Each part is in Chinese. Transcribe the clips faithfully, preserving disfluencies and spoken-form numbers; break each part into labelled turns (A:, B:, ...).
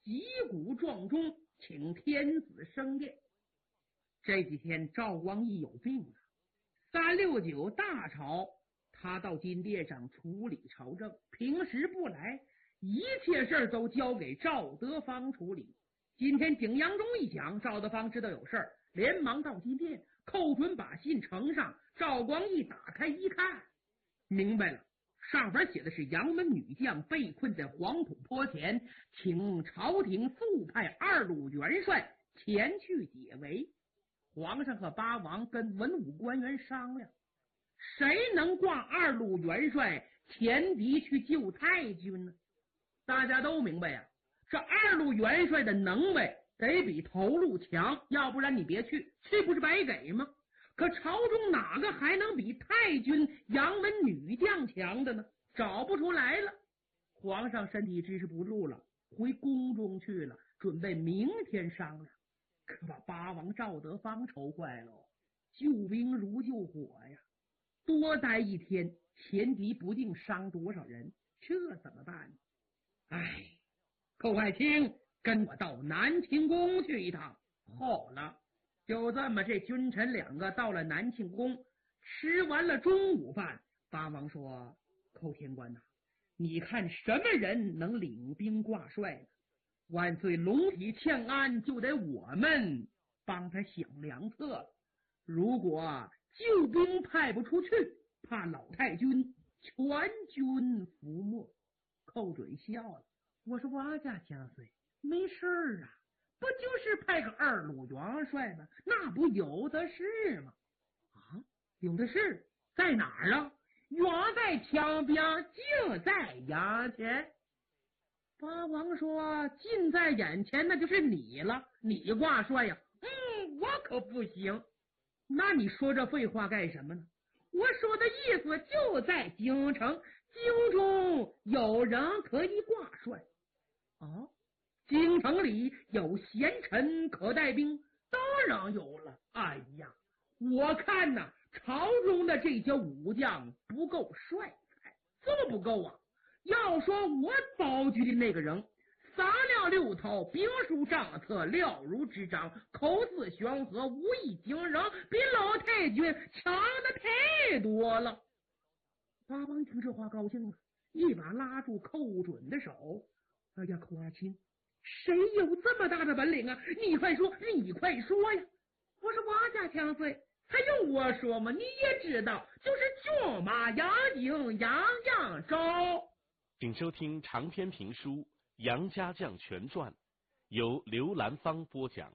A: 击鼓撞钟，请天子升殿。这几天赵光义有病了，三六九大朝他到金殿上处理朝政，平时不来，一切事都交给赵德芳处理。今天景阳钟一响，赵德芳知道有事儿，连忙到金殿，寇准把信呈上。赵光义打开一看，明白了，上边写的是杨门女将被困在黄土坡前，请朝廷速派二路元帅前去解围。皇上和八王跟文武官员商量，谁能挂二路元帅前敌去救太君呢？大家都明白呀、啊，这二路元帅的能耐得比头路强，要不然你别去，去不是白给吗？可朝中哪个还能比太君杨门女将强的呢？找不出来了。皇上身体支持不住了，回宫中去了，准备明天商量。可把八王赵德芳愁坏了，救兵如救火呀！多待一天，前敌不定伤多少人，这怎么办呢？哎，寇爱卿，跟我到南清宫去一趟。好了，就这么，这君臣两个到了南庆宫，吃完了中午饭，八王说：“寇天官呐、啊，你看什么人能领兵挂帅呢？万岁龙体欠安，就得我们帮他想良策了。如果救兵派不出去，怕老太君全军覆没。”寇准笑了，我说王家将岁，没事儿啊，不就是派个二路元帅吗？那不有的是吗？啊，有的是，在哪儿啊？远在墙边，近在眼前。八王说：“近在眼前，那就是你了，你挂帅呀。”嗯，我可不行。那你说这废话干什么呢？我说的意思就在京城，京中有人可以挂帅。哦，京城里有贤臣可带兵，当然有了。哎呀，我看呐、啊，朝中的这些武将不够帅才，这么不够啊！要说我保举的那个人，三料六套，兵书上册，了如指掌，口似悬河，武艺惊人，比老太君强的太多了。八王听这话高兴了，一把拉住寇准的手：“哎呀，寇阿钦，谁有这么大的本领啊？你快说，你快说呀！”我说：“王家将岁，还用我说吗？你也知道，就是骏马杨景，样样招。”
B: 请收听长篇评书《杨家将全传》，由刘兰芳播讲。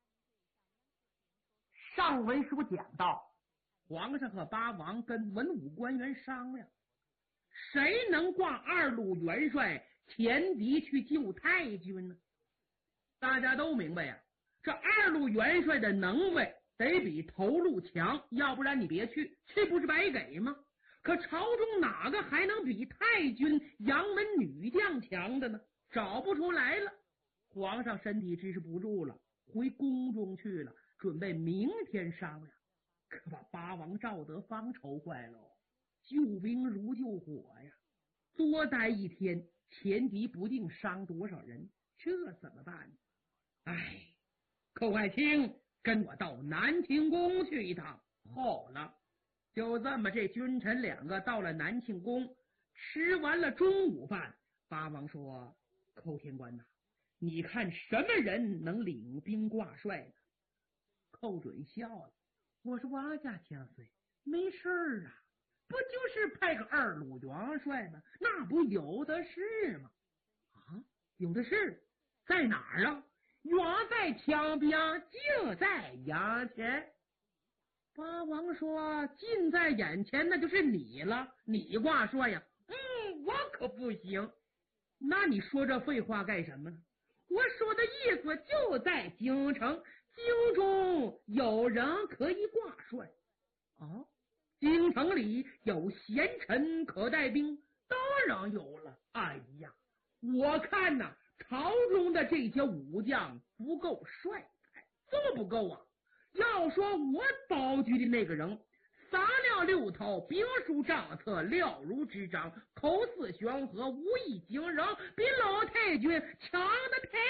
A: 上文书讲到，皇上和八王跟文武官员商量，谁能挂二路元帅前敌去救太君呢？大家都明白呀、啊，这二路元帅的能耐得比头路强，要不然你别去，去不是白给吗？可朝中哪个还能比太君杨门女将强的呢？找不出来了。皇上身体支持不住了，回宫中去了，准备明天商量。可把八王赵德芳愁坏了，救兵如救火呀！多待一天，前敌不定伤多少人，这怎么办呢？哎，寇爱卿，跟我到南清宫去一趟。好了，就这么，这君臣两个到了南庆宫，吃完了中午饭，八王说：“寇天官呐、啊，你看什么人能领兵挂帅呢？”寇准笑了，我说：“王家将岁，没事儿啊，不就是派个二路元帅吗？那不有的是吗？”啊，有的是，在哪儿啊？远在墙边，近在眼前。八王说：“近在眼前，那就是你了，你挂帅呀。”嗯，我可不行。那你说这废话干什么呢？我说的意思就在京城，京中有人可以挂帅。哦，京城里有贤臣可带兵，当然有了。哎呀，我看呐、啊，朝中的这些武将不够帅才，这么不够啊！要说我保举的那个人，三料六套，兵书上册，了如指掌，口似悬河，武艺惊人，比老太君强的太